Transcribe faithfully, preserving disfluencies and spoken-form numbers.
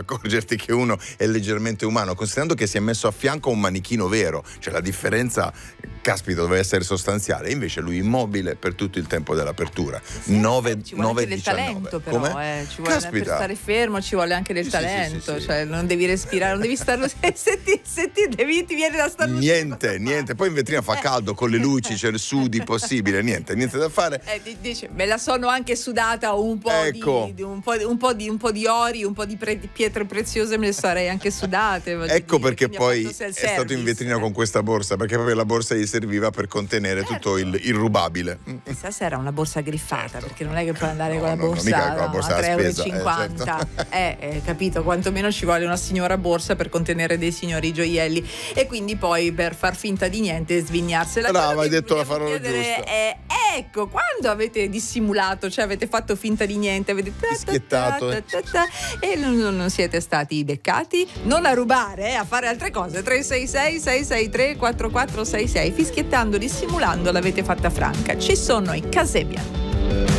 accorgerti che uno è leggermente umano, considerando che si è messo a fianco a un manichino vero, cioè la differenza, caspita, doveva essere sostanziale, invece lui immobile per tutto il tempo dell'apertura. Sì, nove, ci vuole nove, anche del diciannove. talento però, Come? eh. Ci vuole, Caspita. per stare fermo ci vuole anche del Sì, sì, talento, sì, sì, cioè non devi respirare, non devi stare se, se, ti, se ti, devi, ti viene da stare Niente, niente, poi in vetrina fa caldo con le luci, c'è il sudi possibile, niente, niente da fare. Eh, dice, me la sono anche sudata un po', Ecco. di, di, un, po di, un, po di, un po' di ori, un po' di, pre, di pietre preziose me le sarei anche sudate. Ecco dire, perché poi è self-service. stato in vetrina con questa borsa, perché proprio la borsa gli serviva per contenere Certo. tutto il, il rubabile. Chissà se era una borsa griffata, Certo. perché non è che puoi andare No, con la no, no, borsa, mica con la borsa a da tre euro e spesa, eh, cinquanta. certo. Eh, eh, capito, quantomeno ci vuole una signora borsa per contenere dei signori gioielli, e quindi poi per far finta di niente svignarsela. Brava, Quello hai che detto la vogliamo parola chiedere giusta. è, ecco, quando avete dissimulato, cioè avete fatto finta di niente, avete ta ta Fischiettato, ta eh. ta ta, e non, non siete stati beccati, non a rubare, eh, a fare altre cose. Tre sei sei sei sei tre quattro quattro sei sei, fischiettando, dissimulando, l'avete fatta franca. Ci sono i Kasabian.